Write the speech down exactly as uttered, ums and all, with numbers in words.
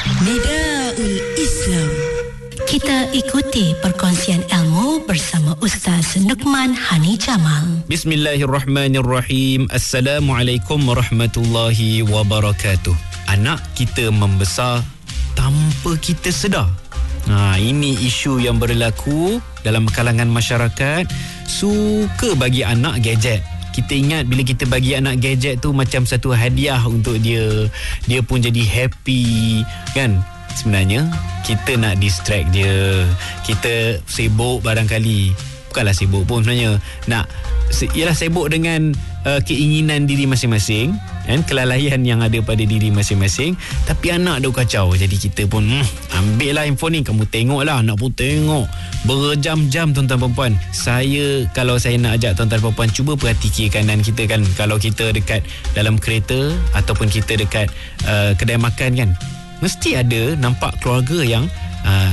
Nidaul Islam. Kita ikuti perkongsian ilmu bersama Ustaz Nukman Hani Jamal. Bismillahirrahmanirrahim. Assalamualaikum warahmatullahi wabarakatuh. Anak kita membesar tanpa kita sedar. Ha, ini isu yang berlaku dalam kalangan masyarakat. Suka bagi anak gadget. Kita ingat bila kita bagi anak gadget tu macam satu hadiah untuk dia. Dia pun jadi happy, kan? Sebenarnya kita nak distract dia. Kita sibuk barangkali. Bukanlah sibuk pun sebenarnya. Nak ialah sibuk dengan uh, keinginan diri masing-masing, kan, kelalaian yang ada pada diri masing-masing. Tapi anak dah kacau. Jadi kita pun hmm, ambil lah handphone ni, kamu tengoklah. Anak pun tengok berjam-jam. Tuan-tuan perempuan, saya kalau saya nak ajak tuan-tuan perempuan, cuba perhati kiri kanan kita, kan. Kalau kita dekat dalam kereta ataupun kita dekat uh, kedai makan, kan, mesti ada nampak keluarga yang uh,